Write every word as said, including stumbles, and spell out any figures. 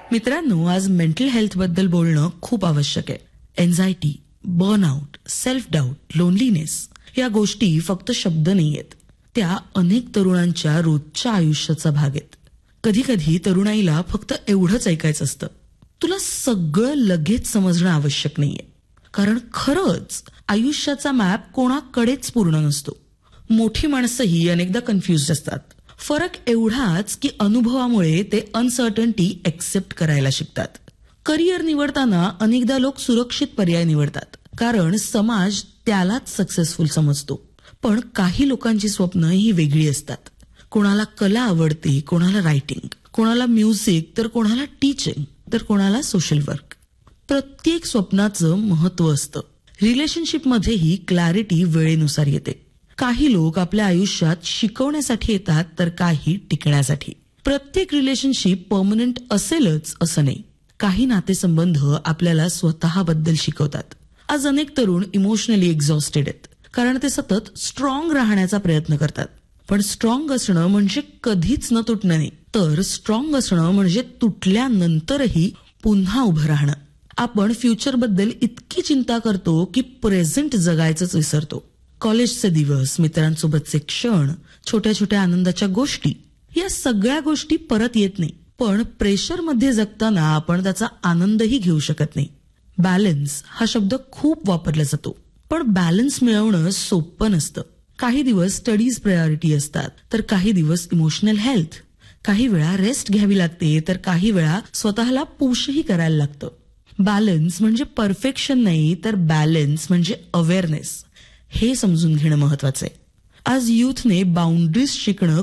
मित्रांनो, आज mental health बद्दल बोलणं खूप आवश्यक आहे. Anxiety, burnout, self doubt, loneliness या गोष्टी फक्त शब्द नाहीयेत. त्या अनेक तरुणांच्या रोजच्या आयुष्याचा भाग आहेत. कधी कधी तरुणाईला फक्त एवढंच ऐकायचं असतं, तुला सगळं लगेच समजणं आवश्यक नाहीये. कारण खरंच आयुष्याचा मॅप कोणाकडेच पूर्ण नसतो. मोठी माणसंही अनेकदा कन्फ्युज्ड असतात. फरक एवढाच की अनुभवामुळे ते अनसर्टनिटी एक्सेप्ट करायला शिकतात. करिअर निवडताना अनेकदा लोक सुरक्षित पर्याय निवडतात कारण समाज त्यालाच सक्सेसफुल समजतो. पण काही लोकांची स्वप्न ही वेगळी असतात. कोणाला कला आवडते, कोणाला रायटिंग, कोणाला म्युझिक, तर कोणाला टीचिंग, तर कोणाला सोशल वर्क. प्रत्येक स्वप्नाचं महत्व असतं. रिलेशनशिपमध्येही क्लॅरिटी वेळेनुसार येते. काही लोक आपल्या आयुष्यात शिकवण्यासाठी येतात तर काही टिकण्यासाठी. प्रत्येक रिलेशनशिप परमनंट असेलच असं नाही. काही नातेसंबंध आपल्याला स्वतःबद्दल शिकवतात. आज अनेक तरुण इमोशनली एक्झॉस्टेड आहेत कारण ते सतत स्ट्रॉंग राहण्याचा प्रयत्न करतात. पण स्ट्रॉंग असणं म्हणजे कधीच न तुटणं नाही, तर स्ट्रॉंग असणं म्हणजे तुटल्यानंतरही पुन्हा उभं राहणं. आपण फ्युचरबद्दल इतकी चिंता करतो की प्रेझेंट जगायचंच विसरतो. कॉलेजचे दिवस, मित्रांसोबतचे क्षण, छोट्या छोट्या आनंदाच्या गोष्टी, या सगळ्या गोष्टी परत येत नाही. पण प्रेशरमध्ये जगताना आपण त्याचा आनंदही घेऊ शकत नाही. बॅलन्स हा शब्द खूप वापरला जातो, पण बॅलन्स मिळवणं सोपं नसतं. काही दिवस स्टडीज प्रायोरिटी असतात, तर काही दिवस इमोशनल हेल्थ. काही वेळा रेस्ट घ्यावी लागते, तर काही वेळा स्वतःला पुशही करायला लागतं. बॅलन्स म्हणजे परफेक्शन नाही, तर बॅलन्स म्हणजे अवेअरनेस. हे समजून घेणं महत्वाचं आहे. आज युथने बाउंड्रीज शिकणं